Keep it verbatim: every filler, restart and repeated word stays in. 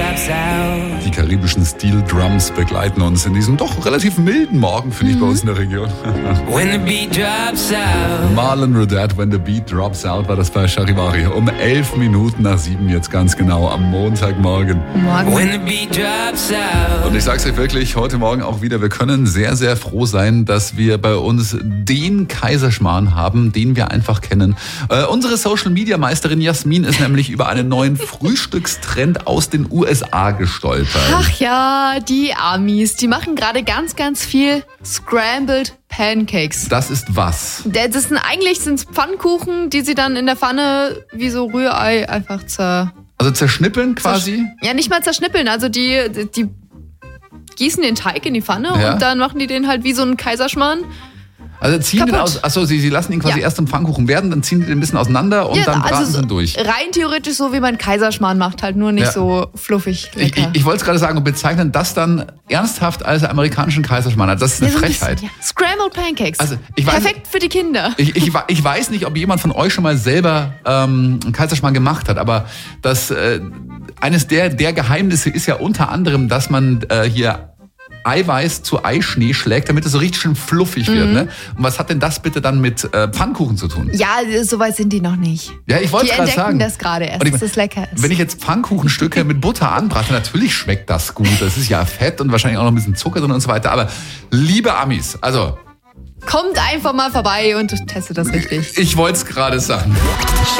Die karibischen Steel Drums begleiten uns in diesem doch relativ milden Morgen, finde ich, bei uns in der Region. Marlon Ruddad, When the Beat Drops Out, war das bei Charivari. Um elf Minuten nach sieben jetzt ganz genau am Montagmorgen. Morgen. Und ich sag's euch wirklich, heute Morgen auch wieder, wir können sehr, sehr froh sein, dass wir bei uns den Kaiserschmarrn haben, den wir einfach kennen. Äh, unsere Social-Media-Meisterin Jasmin ist nämlich über einen neuen Frühstückstrend aus den U S A gestolpert. Ach ja, die Amis, die machen gerade ganz, ganz viel Scrambled Pancakes. Das ist was? Das sind eigentlich sind's Pfannkuchen, die sie dann in der Pfanne wie so Rührei einfach zer... Also zerschnippeln quasi? Ja, nicht mal zerschnippeln, also die, die gießen den Teig in die Pfanne Ja. und dann machen die den halt wie so einen Kaiserschmarrn. Also ziehen den Kaputt. aus, achso, sie, sie lassen ihn quasi Ja. erst zum Pfannkuchen werden, dann ziehen die den ein bisschen auseinander und Ja, dann braten also sie ihn durch. rein theoretisch so, wie man Kaiserschmarrn macht, halt nur nicht Ja. so fluffig Ich, ich, lecker. ich wollte es gerade sagen und bezeichnen das dann ernsthaft als amerikanischen Kaiserschmarrn. Das ist eine Ja, so ein Frechheit. bisschen, ja. Scrambled Pancakes. Also, ich weiß- Perfekt für die Kinder. Ich, ich, ich weiß nicht, ob jemand von euch schon mal selber ähm, einen Kaiserschmarrn gemacht hat, aber das äh, eines der, der Geheimnisse ist ja unter anderem, dass man äh, hier Eiweiß zu Eischnee schlägt, damit es so richtig schön fluffig wird. Mhm. Ne? Und was hat denn das bitte dann mit äh, Pfannkuchen zu tun? Ja, so weit sind die noch nicht. Ja, ich wollte Die es gerade entdecken sagen. das gerade erst, Und ich dass mein, das lecker ist. Wenn ich jetzt Pfannkuchenstücke mit Butter anbrate, natürlich schmeckt das gut. Das ist ja Fett und wahrscheinlich auch noch ein bisschen Zucker drin und so weiter. Aber liebe Amis, also Kommt einfach mal vorbei und testet das richtig. ich wollte es gerade sagen.